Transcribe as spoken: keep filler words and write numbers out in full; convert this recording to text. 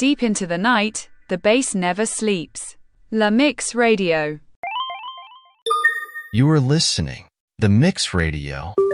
Deep into the night, the bass never sleeps. La Mix Radio. You are listening. The Mix Radio.